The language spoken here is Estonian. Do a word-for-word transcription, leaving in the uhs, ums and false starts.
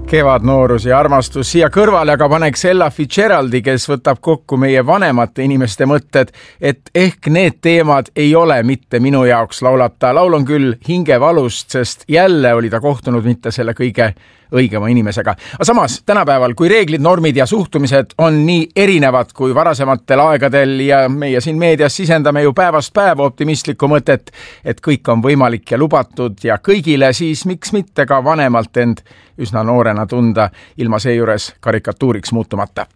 Kevadnoorus ja armastus siia kõrvale, aga paneks Ella Fitzgeraldi, kes võtab kokku meie vanemate inimeste mõtted, et ehk need teemad ei ole mitte minu jaoks laulata. Laul on küll hingevalust, sest jälle oli ta kohtunud mitte selle kõige õigema inimesega. Aga samas, tänapäeval, kui reeglid, normid ja suhtumised on nii erinevad kui varasematel aegadel ja meie siin meedias sisendame ju päevast päeva optimistlikku mõtet, et kõik on võimalik ja lubatud ja kõigile, siis miks mitte ka vanemalt end üsna noorena tunda ilma seejuures karikatuuriks muutumata.